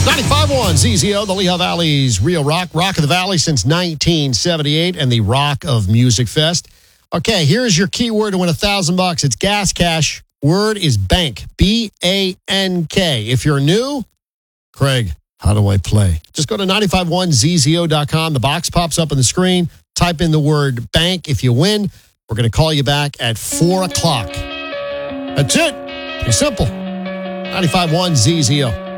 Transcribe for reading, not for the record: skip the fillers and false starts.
95.1 ZZO, the Lehigh Valley's Real Rock. Rock of the Valley since 1978 and the Rock of Music Fest. Okay, here's your keyword to win $1,000. It's gas cash. Word is bank. B-A-N-K. If you're new, Craig, how do I play? Just go to 951ZZO.com. The box pops up on the screen. Type in the word bank. If you win, we're going to call you back at 4 o'clock. That's it. Pretty simple. 95.1 ZZO.